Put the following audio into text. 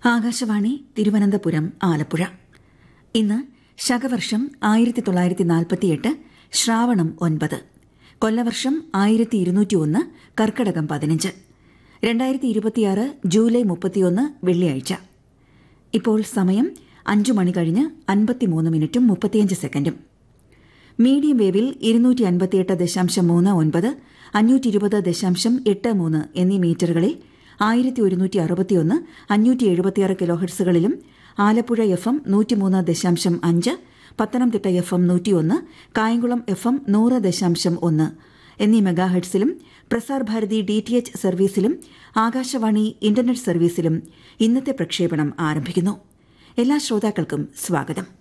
ആകാശവാണി തിരുവനന്തപുരം ആലപ്പുഴ. ഇന്ന് ശകവർഷം 1948 ശ്രാവണം 9, കൊല്ലവർഷം 1201, കർക്കടകം 15, 2026 ജൂലൈ 31 വെള്ളിയാഴ്ച. ഇപ്പോൾ സമയം 5 മണി കഴിഞ്ഞ് 53 മിനിറ്റും 35 സെക്കൻഡും. മീഡിയം വേവിൽ 258.39, 520.83 എന്നീ മീറ്ററുകളിൽ 1161, 576 കിലോഹെർട്സുകളിലും Alappuzha FM 103.5, Pathanamthitta FM 101, Kayamkulam FM 100.1 എന്നീ മെഗാഹെർട്സിലും പ്രസാർ ഭാരതി DTH സർവീസിലും ആകാശവാണി ഇന്റർനെറ്റ് സർവീസിലും ഇന്നത്തെ പ്രക്ഷേപണം ആരംഭിക്കുന്നു. എല്ലാ ശ്രോതാക്കൾക്കും സ്വാഗതം.